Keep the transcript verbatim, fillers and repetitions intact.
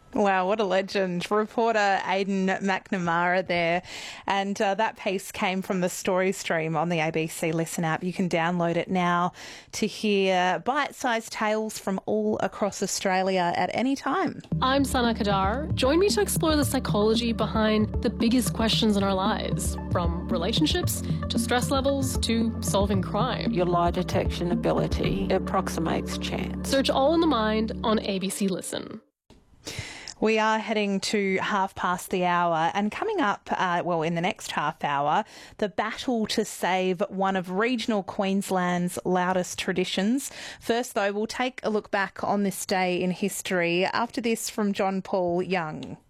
Wow, what a legend. Reporter Aidan McNamara there. And uh, that piece came from the story stream on the A B C Listen app. You can download it now to hear bite-sized tales from all across Australia at any time. I'm Sana Kadar. Join me to explore the psychology behind the biggest questions in our lives, from relationships to stress levels to solving crime. Your lie detection ability approximates chance. Search All in the Mind on A B C Listen. We are heading to half past the hour, and coming up, uh, well, in the next half hour, the battle to save one of regional Queensland's loudest traditions. First, though, we'll take a look back on this day in history after this from John Paul Young.